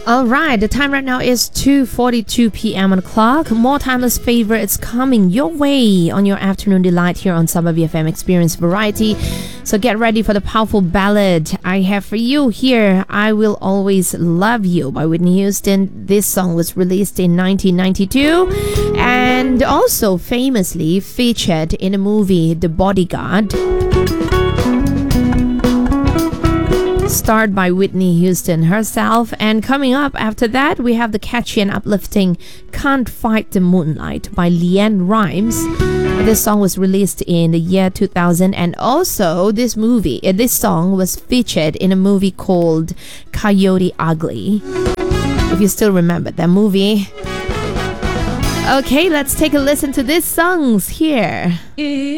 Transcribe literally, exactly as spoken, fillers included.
All right, the time right now is two forty-two p.m. on the clock. More timeless favorites coming your way on your afternoon delight here on Sabah B F M Experience Variety. So get ready for the powerful ballad I have for you here. I Will Always Love You by Whitney Houston. This song was released in nineteen ninety-two and also famously featured in the movie The Bodyguard, starred by Whitney Houston herself. And coming up after that, we have the catchy and uplifting Can't Fight the Moonlight by Leanne Rimes. This song was released in the year two thousand, and also this movie, uh, this song was featured in a movie called Coyote Ugly, if you still remember that movie. Okay, let's take a listen to these songs here.